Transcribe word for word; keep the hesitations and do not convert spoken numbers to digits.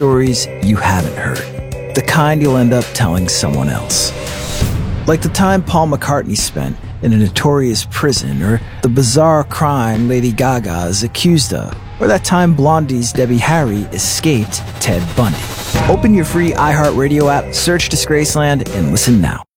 stories you haven't heard. The kind you'll end up telling someone else. Like the time Paul McCartney spent in a notorious prison, or the bizarre crime Lady Gaga is accused of, or that time Blondie's Debbie Harry escaped Ted Bundy. Open your free iHeartRadio app, search Disgraceland, and listen now.